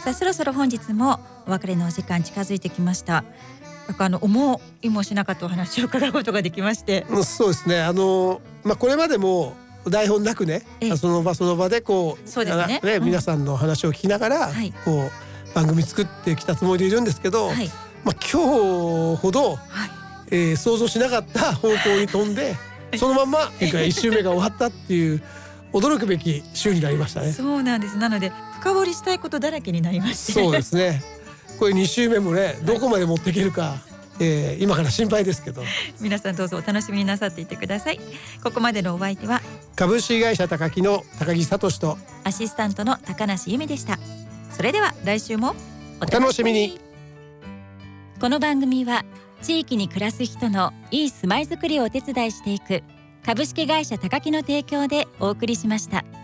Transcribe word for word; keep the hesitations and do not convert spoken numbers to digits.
さあそろそろ本日もお別れのお時間近づいてきました。なんかあの思いもしなかったお話を伺うことができまして、 うん、そうですね。あの、まあ、これまでも台本なくね、その場その場でこう、 そうですね、 ね、 うん、 皆さんの話を聞きながら、はい、こう番組作ってきたつもりでいるんですけど、はい、まあ、今日ほど、はい、えー、想像しなかった方向に飛んでそのまんまいち週目が終わったっていう驚くべき週になりましたね。 そうなんです。なので深掘りしたいことだらけになりまして、 そうですね。これに週目もね、どこまで持っていけるか、はい、えー、今から心配ですけど、 皆さんどうぞお楽しみになさっていってください。ここまでのお相手は株式会社高木の高木聡とアシスタントの高梨由美でした。それでは来週もお楽しみに。 この番組は地域に暮らす人のいい住まいづくりをお手伝いしていく株式会社高木の提供でお送りしました。